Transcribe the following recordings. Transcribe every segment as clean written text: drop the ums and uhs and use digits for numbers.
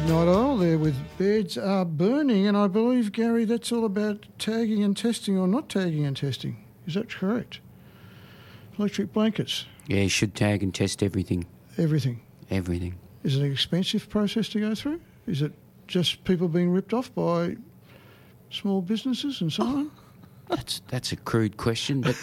Midnight Oil there with Beds Are Burning, and I believe, Gary, that's all about tagging and testing or not tagging and testing. Is that correct? Electric blankets. Yeah, you should tag and test everything. Everything. Everything. Is it an expensive process to go through? Is it just people being ripped off by small businesses and so on? That's a crude question, but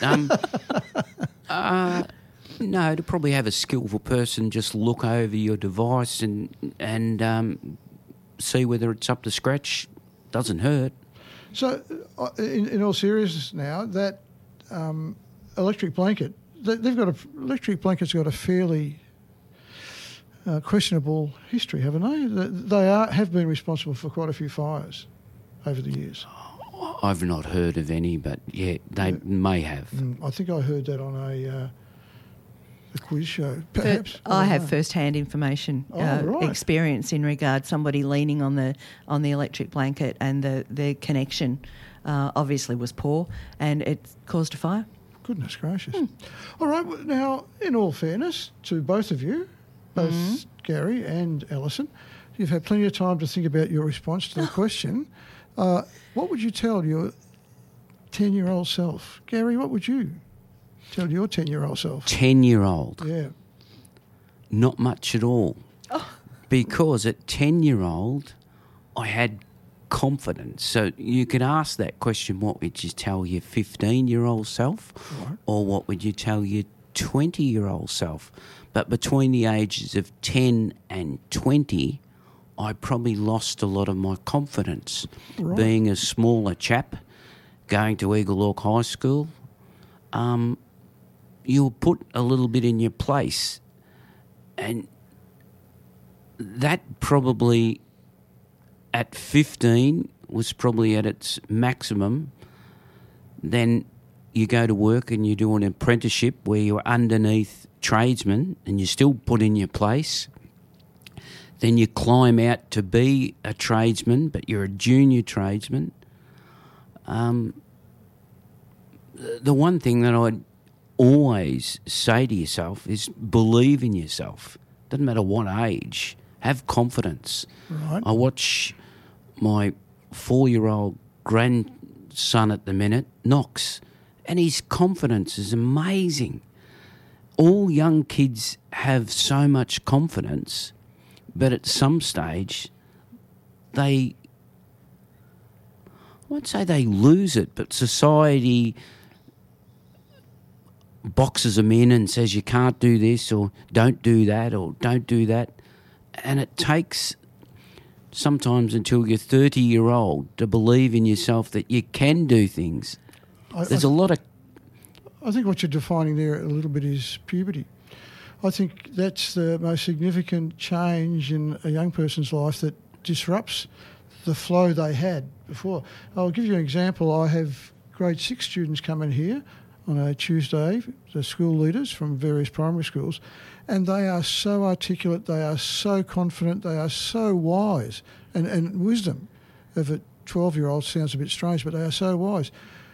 no, to probably have a skillful person just look over your device and see whether it's up to scratch. Doesn't hurt. So, in all seriousness now, that electric blanket, electric blanket's got a fairly questionable history, haven't they? They have been responsible for quite a few fires over the years. I've not heard of any, but yeah, they may have. I think I heard that on a quiz show, perhaps. I have first-hand information, right. experience in regard somebody leaning on the electric blanket, and the connection obviously was poor, and it caused a fire. Goodness gracious! All right, well, now in all fairness to both of you, both Gary and Alison, you've had plenty of time to think about your response to the question. What would you tell your 10-year-old self, Gary? What would you tell your 10-year-old self? 10-year-old? Yeah. Not much at all. Oh. Because at 10-year-old, I had confidence. So you could ask that question, what would you tell your 15-year-old self? Right. Or what would you tell your 20-year-old self? But between the ages of 10 and 20, I probably lost a lot of my confidence. Right. Being a smaller chap, going to Eagle Hawk High School, you'll put a little bit in your place. And that probably at 15 was probably at its maximum. Then you go to work and you do an apprenticeship where you're underneath tradesmen and you still put in your place. Then you climb out to be a tradesman, but you're a junior tradesman. The one thing that I'd always say to yourself is believe in yourself. Doesn't matter what age. Have confidence. Right. I watch my 4-year-old grandson at the minute, Knox, and his confidence is amazing. All young kids have so much confidence, but at some stage I won't say they lose it, but society boxes them in and says you can't do this or don't do that or don't do that. And it takes sometimes until you're 30-year-old to believe in yourself that you can do things. There's a lot of... I think what you're defining there a little bit is puberty. I think that's the most significant change in a young person's life that disrupts the flow they had before. I'll give you an example. I have grade 6 students come in here on a Tuesday, the school leaders from various primary schools, and they are so articulate, they are so confident, they are so wise, and wisdom of a 12-year-old sounds a bit strange, but they are so wise.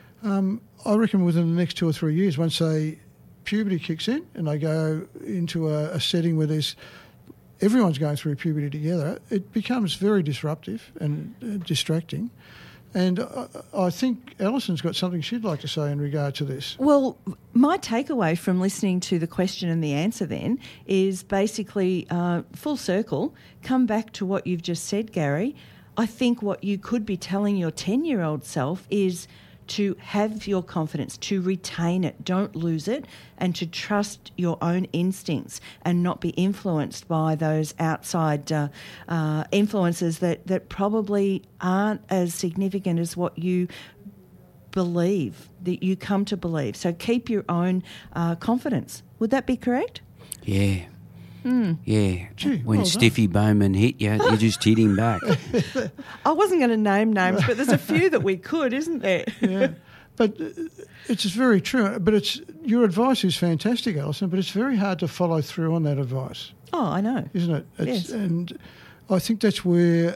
I reckon within the next 2 or 3 years, once puberty kicks in and they go into a setting where everyone's going through puberty together, it becomes very disruptive and distracting. And I think Alison's got something she'd like to say in regard to this. Well, my takeaway from listening to the question and the answer then is basically full circle, come back to what you've just said, Gary. I think what you could be telling your 10-year-old self is to have your confidence, to retain it, don't lose it, and to trust your own instincts and not be influenced by those outside influences that probably aren't as significant as what you believe, that you come to believe. So keep your own confidence. Would that be correct? Yeah. Yeah. Gee, when well Stiffy Bowman hit you, you just hit him back. I wasn't going to name names, but there's a few that we could, isn't there? Yeah. But it's very true. But your advice is fantastic, Alison, but it's very hard to follow through on that advice. Oh, I know. Isn't it? Yes. And I think that's where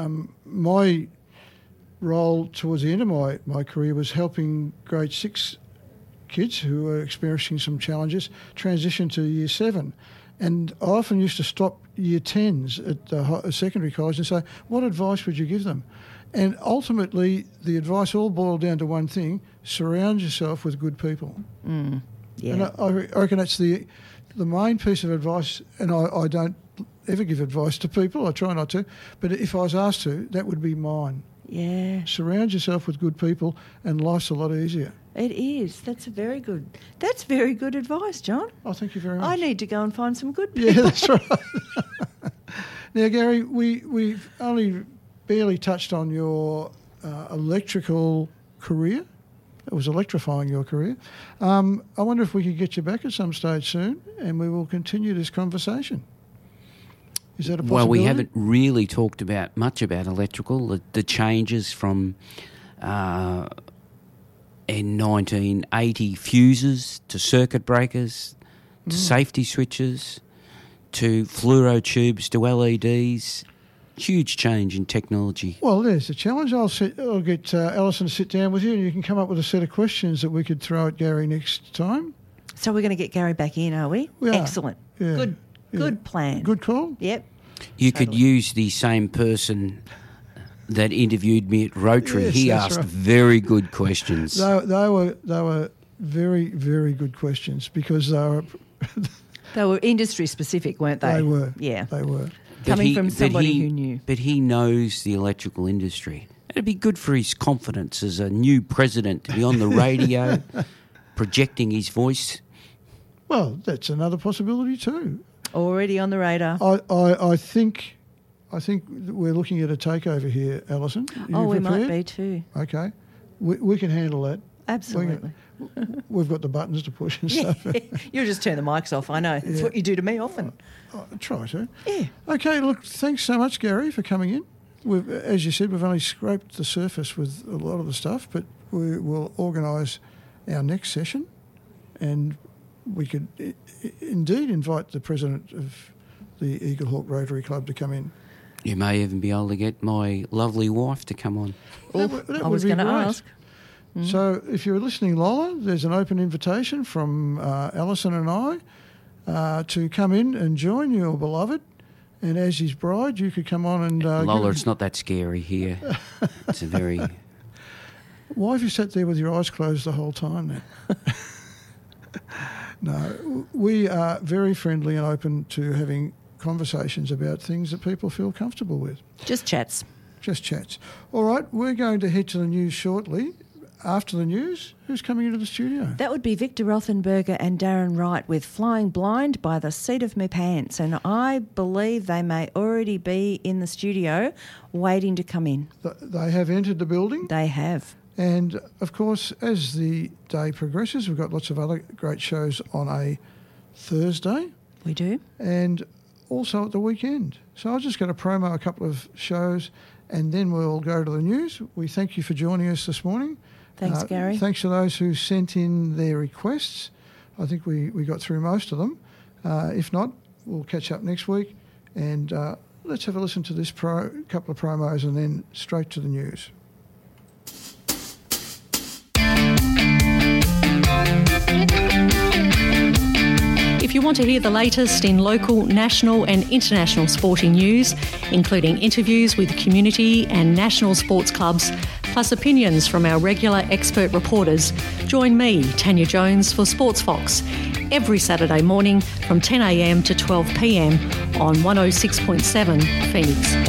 my role towards the end of my career was helping grade 6 kids who were experiencing some challenges transition to year 7. And I often used to stop year 10s at secondary college and say, what advice would you give them? And ultimately, the advice all boiled down to one thing: surround yourself with good people. Yeah. And I reckon that's the main piece of advice, and I don't ever give advice to people, I try not to, but if I was asked to, that would be mine. Yeah. Surround yourself with good people and life's a lot easier. It is. That's very good advice, John. Oh, thank you very much. I need to go and find some good people. Yeah, that's right. Now, Gary, we've only barely touched on your electrical career. It was electrifying, your career. I wonder if we could get you back at some stage soon and we will continue this conversation. Is that a possibility? Well, we haven't really talked much about electrical, the changes from in 1980 fuses to circuit breakers to safety switches to fluoro tubes to LEDs. Huge change in technology. Well, there's a challenge. I'll get Alison to sit down with you and you can come up with a set of questions that we could throw at Gary next time. So we're going to get Gary back in, are we? We are. Excellent. Yeah. Good plan. Good call. Yep. You could use the same person that interviewed me at Rotary. Yes, he that's asked right. very good questions. They were very, very good questions because They were industry specific, weren't they? They were. Yeah. They were. Coming from somebody who knew. But he knows the electrical industry. It'd be good for his confidence as a new president to be on the radio, projecting his voice. Well, that's another possibility too. Already on the radar. I think that we're looking at a takeover here, Alison. We might be too. Okay. We can handle that. Absolutely. We've got the buttons to push and Yeah. stuff. You'll just turn the mics off. I know. It's Yeah. what you do to me often. I'll try to. Yeah. Okay, look, thanks so much, Gary, for coming in. As you said, we've only scraped the surface with a lot of the stuff, but we will organise our next session and we could indeed invite the president of the Eaglehawk Rotary Club to come in. You may even be able to get my lovely wife to come on. That I was would be going to great. ask. So if you're listening, Lola, there's an open invitation from Alison and I to come in and join your beloved. And as his bride, you could come on and... Lola, it's not that scary here. It's a very... Why have you sat there with your eyes closed the whole time then? No, we are very friendly and open to having conversations about things that people feel comfortable with. Just chats. Just chats. All right, we're going to head to the news shortly. After the news, who's coming into the studio? That would be Victor Rothenberger and Darren Wright with Flying Blind by the Seat of My Pants. And I believe they may already be in the studio waiting to come in. They have entered the building. They have. And, of course, as the day progresses, we've got lots of other great shows on a Thursday We do. and also at the weekend. So I'll just going to promo a couple of shows and then we'll go to the news. We thank you for joining us this morning. Thanks, Gary. Thanks to those who sent in their requests. I think we got through most of them. If not, we'll catch up next week. And let's have a listen to this couple of promos and then straight to the news. If you want to hear the latest in local, national and international sporting news, including interviews with community and national sports clubs, plus opinions from our regular expert reporters, join me, Tanya Jones, for Sports Fox every Saturday morning from 10 a.m. to 12 p.m. on 106.7 Phoenix